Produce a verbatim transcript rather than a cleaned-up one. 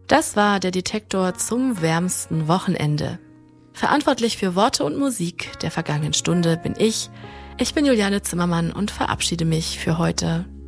Das war der Detektor zum wärmsten Wochenende. Verantwortlich für Worte und Musik der vergangenen Stunde bin ich. Ich bin Juliane Zimmermann und verabschiede mich für heute.